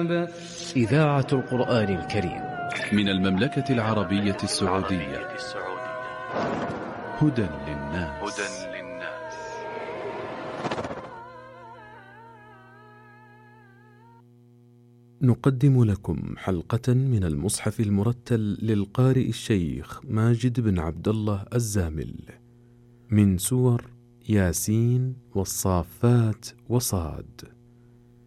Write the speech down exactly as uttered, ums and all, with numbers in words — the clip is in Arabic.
الكتاب. إذاعة القرآن الكريم من المملكة العربية السعودية. هدى للناس. نقدم لكم حلقة من المصحف المرتل للقارئ الشيخ ماجد بن عبد الله الزامل من سور ياسين والصافات وصاد.